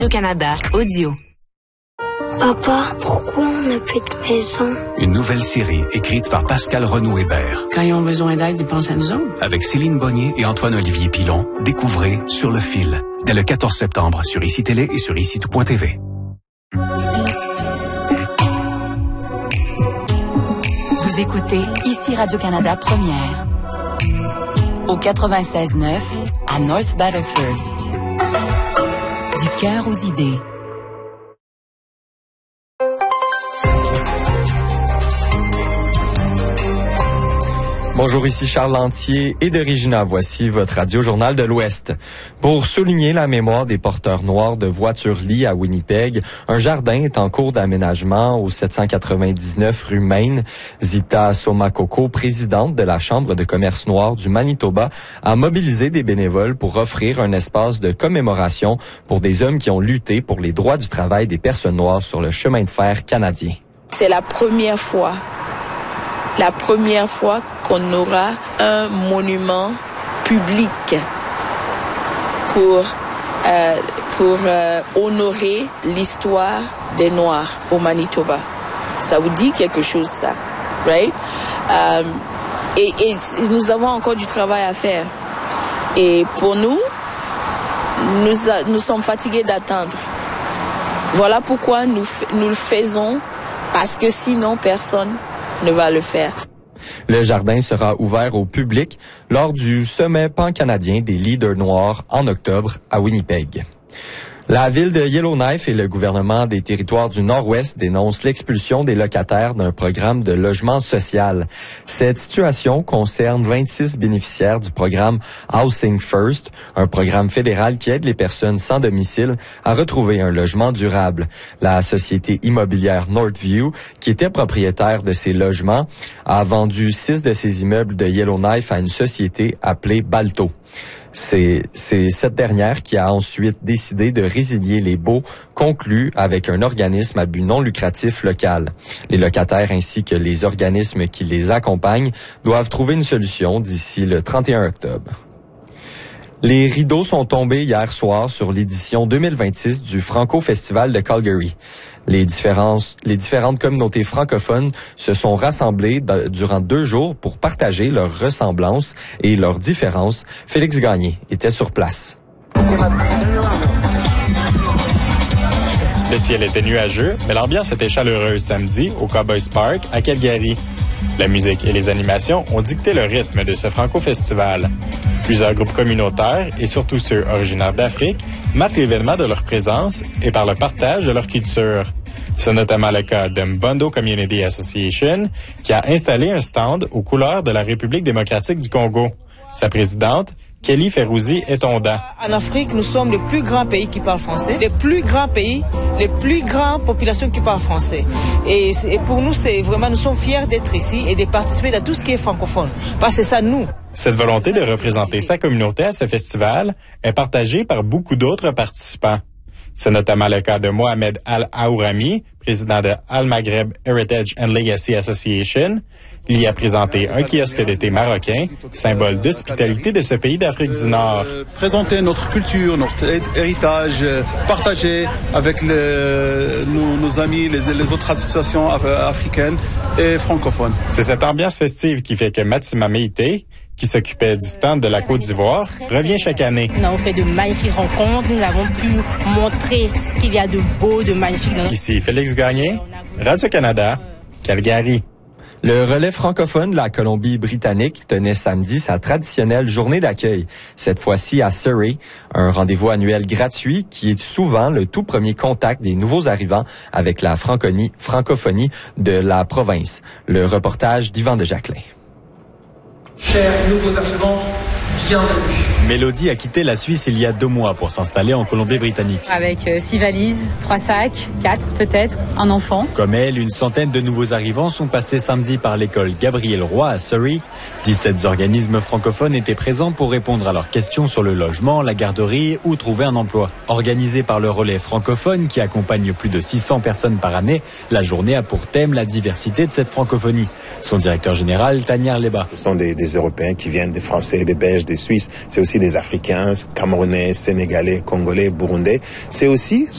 Canada Audio. Papa, pourquoi on n'a plus de maison? Une nouvelle série écrite par Pascal Renaud-Hébert. Quand ils ont besoin d'aide, ils pensent à nous autres. Avec Céline Bonnier et Antoine-Olivier Pilon, découvrez Sur le fil, dès le 14 septembre sur ICI Télé et sur ICI-tout.tv. Vous écoutez ici Radio-Canada Première. Au 96.9 à North Battleford. Du cœur aux idées. Bonjour, ici Charles Lantier et de Regina. Voici votre Radio-Journal de l'Ouest. Pour souligner la mémoire des porteurs noirs de voitures-lits à Winnipeg, un jardin est en cours d'aménagement au 799 rue Main. Zita Somakoko, présidente de la Chambre de commerce noir du Manitoba, a mobilisé des bénévoles pour offrir un espace de commémoration pour des hommes qui ont lutté pour les droits du travail des personnes noires sur le chemin de fer canadien. C'est la première fois qu'on aura un monument public pour honorer l'histoire des Noirs au Manitoba. Ça vous dit quelque chose, ça, right? Et nous avons encore du travail à faire. Et pour nous sommes fatigués d'attendre. Voilà pourquoi nous le faisons, parce que sinon personne ne va le faire. Le jardin sera ouvert au public lors du sommet pan-canadien des leaders noirs en octobre à Winnipeg. La ville de Yellowknife et le gouvernement des territoires du Nord-Ouest dénoncent l'expulsion des locataires d'un programme de logement social. Cette situation concerne 26 bénéficiaires du programme Housing First, un programme fédéral qui aide les personnes sans domicile à retrouver un logement durable. La société immobilière Northview, qui était propriétaire de ces logements, a vendu 6 de ses immeubles de Yellowknife à une société appelée Balto. C'est cette dernière qui a ensuite décidé de résilier les baux conclus avec un organisme à but non lucratif local. Les locataires ainsi que les organismes qui les accompagnent doivent trouver une solution d'ici le 31 octobre. Les rideaux sont tombés hier soir sur l'édition 2026 du Franco Festival de Calgary. Les différentes communautés francophones se sont rassemblées durant 2 jours pour partager leurs ressemblances et leurs différences. Félix Gagné était sur place. Le ciel était nuageux, mais l'ambiance était chaleureuse samedi au Cowboys Park à Calgary. La musique et les animations ont dicté le rythme de ce Franco-Festival. Plusieurs groupes communautaires, et surtout ceux originaires d'Afrique, marquent l'événement de leur présence et par le partage de leur culture. C'est notamment le cas de Mbondo Community Association, qui a installé un stand aux couleurs de la République démocratique du Congo. Sa présidente, Kelly Ferrouzi Etonda. En Afrique, nous sommes le plus grand pays qui parle français, les plus grands pays, les plus grandes populations qui parlent français. Et pour nous, c'est vraiment, nous sommes fiers d'être ici et de participer à tout ce qui est francophone. Parce que c'est ça, nous. Cette volonté de représenter sa communauté à ce festival est partagée par beaucoup d'autres participants. C'est notamment le cas de Mohamed Al-Aourami, président de Al-Maghreb Heritage and Legacy Association. Il y a présenté un kiosque d'été marocain, symbole d'hospitalité de ce pays d'Afrique du Nord. Présenter notre culture, notre héritage, partager avec nos amis, les autres associations africaines et francophones. C'est cette ambiance festive qui fait que Matima Meïté, qui s'occupait du stand de la Côte d'Ivoire, revient chaque année. Nous avons fait de magnifiques rencontres, nous avons pu montrer ce qu'il y a de beau, de magnifique dans notre... Ici Félix Gagné, Radio-Canada, Calgary. Le relais francophone de la Colombie-Britannique tenait samedi sa traditionnelle journée d'accueil, cette fois-ci à Surrey, un rendez-vous annuel gratuit qui est souvent le tout premier contact des nouveaux arrivants avec la francophonie de la province. Le reportage d'Yvan de Jacquelin. Chers nouveaux arrivants, bienvenue. Mélodie a quitté la Suisse il y a 2 mois pour s'installer en Colombie-Britannique. Avec 6 valises, 3 sacs, 4 peut-être, un enfant. Comme elle, une centaine de nouveaux arrivants sont passés samedi par l'école Gabriel Roy à Surrey. 17 organismes francophones étaient présents pour répondre à leurs questions sur le logement, la garderie ou trouver un emploi. Organisée par le relais francophone qui accompagne plus de 600 personnes par année, la journée a pour thème la diversité de cette francophonie. Son directeur général, Taniar Leba. Ce sont des Européens qui viennent, des Français, des Belges, des Suisses. C'est aussi des Africains, Camerounais, Sénégalais, Congolais, Burundais. C'est aussi